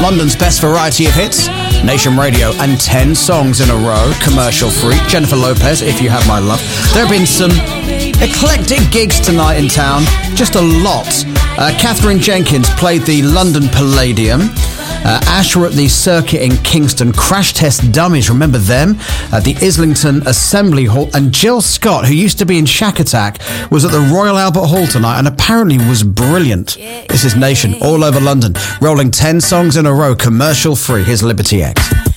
London's best variety of hits, Nation Radio, and 10 songs in a row, commercial free. Jennifer Lopez, If You Have My Love. There have been some eclectic gigs tonight in town, just a lot. Catherine Jenkins played the London Palladium. Ash were at the Circuit in Kingston. Crash Test Dummies, remember them? At the Islington Assembly Hall. And Jill Scott, who used to be in Shack Attack, was at the Royal Albert Hall tonight and apparently was brilliant. This is Nation, all over London, rolling 10 songs in a row, commercial free. Here's Liberty X.